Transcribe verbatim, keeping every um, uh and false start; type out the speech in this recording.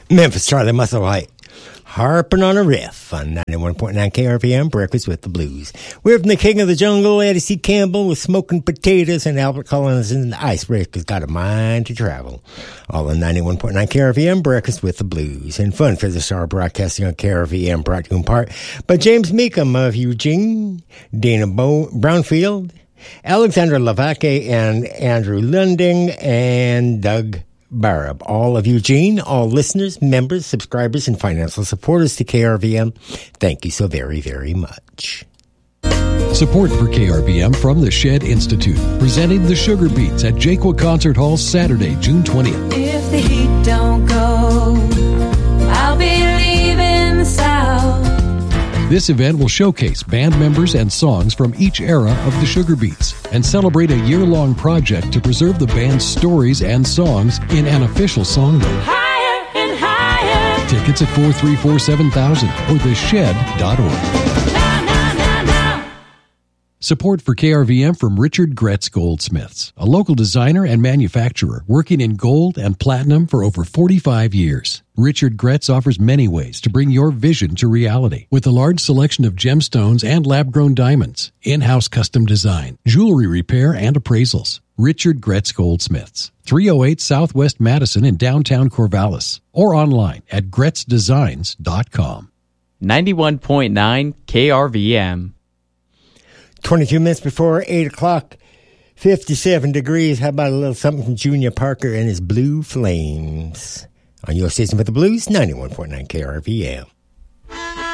Memphis, Charlie Musselwhite, harping on a riff on ninety-one point nine K R V M, Breakfast with the Blues. We're from the King of the Jungle, Eddie C. Campbell, with Smoking Potatoes, and Albert Collins and the Icebreakers, Got a Mind to Travel. All on ninety-one point nine K R V M, Breakfast with the Blues. And Fun for the Star, broadcasting on K R V M, brought to you in part by James Meekum of Eugene, Dana Bo- Brownfield, Alexandra Lavacke, and Andrew Lunding, and Doug Barab, all of Eugene, all listeners, members, subscribers, and financial supporters to K R V M. Thank you so very, very much. Support for K R V M from the Shed Institute, presenting the Sugar Beats at Jaquia Concert Hall Saturday, June twentieth. If the heat don't go, I'll be leaving the South. This event will showcase band members and songs from each era of the Sugar Beats and celebrate a year-long project to preserve the band's stories and songs in an official songbook. Higher and higher. Tickets at four three four seven thousand or the shed dot org. Now, now, now, now. Support for K R V M from Richard Gretz Goldsmiths, a local designer and manufacturer working in gold and platinum for over forty-five years. Richard Gretz offers many ways to bring your vision to reality with a large selection of gemstones and lab-grown diamonds, in-house custom design, jewelry repair, and appraisals. Richard Gretz Goldsmiths, three oh eight Southwest Madison in downtown Corvallis, or online at gretz designs dot com. ninety-one point nine K R V M. twenty-two minutes before eight o'clock, fifty-seven degrees. How about a little something from Junior Parker and his Blue Flames? On your station for the Blues, ninety-one point nine K R V M.